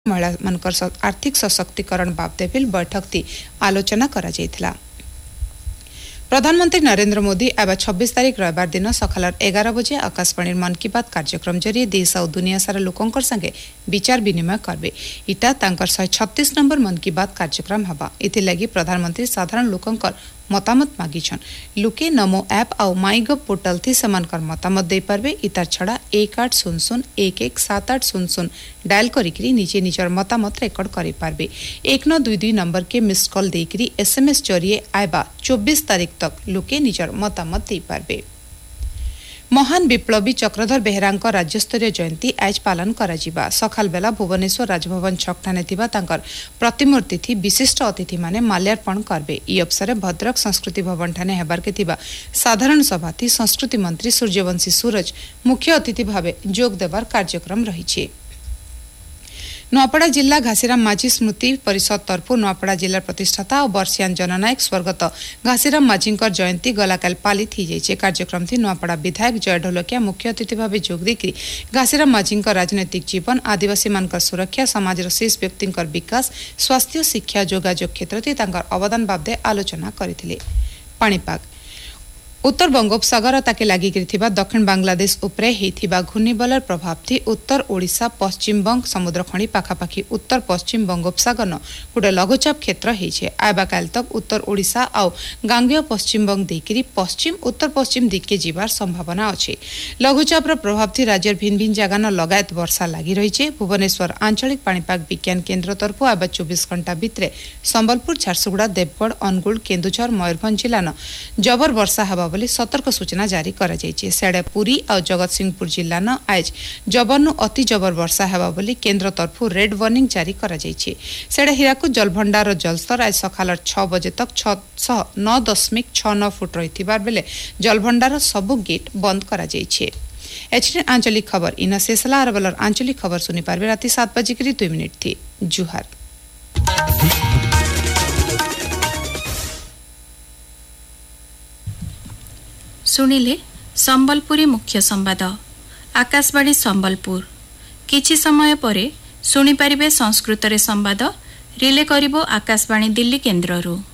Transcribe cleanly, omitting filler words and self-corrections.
महिला मानकर आर्थिक सशक्तिकरण बाबदे बिल बैठक ती आलोचना करा जायथिला। प्रधानमंत्री नरेंद्र मोदी एवं 26 तारीख रविवार दिन सकाल 11 बजे आकाशवाणी मन की बात कार्यक्रम जरिए देश और दुनिया सारा लोकंकर संगे विचार विनिमय करबे। इटा तांकर 136 नंबर मन की बात कार्यक्रम हबा। इति लगी प्रधानमंत्री साधारण लोकंकर मतामत मागिछन। लुके नमो ऐप और माईगव पोर्टल थी समानकर मतामत दे पारबे। इतार छड़ा 1800117800 डायल करिकरी निजे निजर मतामत रेकर्ड करि पारबे। 1922 नंबर के मिस कॉल देकरी एसएमएस जरिए आइबा 24 तारीख तक लुके निजर मतामत दे पारबे। महान विप्लवी चक्रधर बेहेरांक राज्यस्तरीय जयंती आज पालन करा सकाल बेला भुवनेश्वर राजभवन छकठाने थिबा तांकर प्रतिमूर्ति थी विशिष्ट अतिथि माने माल्यार्पण करबे। ई अवसर भद्रक संस्कृति भवन ठाने हेबार के थिबा साधारण सभा थी संस्कृति मंत्री सूर्यवंशी सूरज मुख्य अतिथि भावे जोग देवार कार्यक्रम रहिछे। नुआपड़ा जिला घासीराम माझी स्मृति परिषद तरफु नुआपड़ा जिला प्रतिष्ठाता और वर्षियान जननायक स्वर्गत घासीराम माझींकर जयंती गलाकाल पालित हो जाइए। कार्यक्रम थी नुआपड़ा विधायक जय ढोलकिया मुख्य अतिथि भाव जोग देकरी घासीराम माझींकर राजनैतिक जीवन आदिवासी मानकर सुरक्षा समाजर शेष व्यक्तिंकर विकास स्वास्थ्य शिक्षा जोगाजोग क्षेत्र थी तांकर अवदान बाबदे आलोचना करथिले। पाणीपाग उत्तर बंगोपसागर ताके लागि दक्षिण बांग्लादेश उपरे हेथिबा घूर्णिबलर प्रभाव थी उत्तर ओडिशा पश्चिम बंग समुद्र खणी पाखापाखी उत्तर पश्चिम बंगोपसागर न गोटे लघुचाप क्षेत्र हेछे। आइबा काल तक उत्तर ओडिशा और गांगेय पश्चिम बंग देकरी पश्चिम उत्तर पश्चिम दिक्के जीवार संभावना अछि। लघुचापर प्रभाव थी राज्यर भिन्न भिन्न जगह न लगायत वर्षा लागि रहिछे। भुवनेश्वर आंचलिक पाणीपाग विज्ञान केन्द्र तरफु आइबा 24 घंटा भितरे संबलपुर झारसुगुड़ा देवगढ़ अनुगुल केन्दुझर मयूरभंज जिला न जबर वर्षा हवा बोली सतर्क सूचना जारी करा जायछि। सेडे पुरी और जगतसिंहपुर जिला न आज जबरनु अति जबर वर्षा हेबा बोली केन्द्र तरफु रेड वार्निंग जारी करा जायछि। सेडे हीराकुद जलभंडार जलस्तर आज सकाल 6 बजे तक 609.69 फुट रहिथिबार बेले जलभंडार सबु गेट बंद करा जायछि। एचडी आंचलिक खबर इन शेषला अरबलर आंचलिक खबर सुनि पारबे राति 7:02 थी। जुहार। सुनिले संबलपुरी मुख्य संवाद आकाशवाणी संबलपुर। किछि समय परे सुनि पारिबे संस्कृत रे संवाद रिले करिबो आकाशवाणी दिल्ली केन्द्ररू।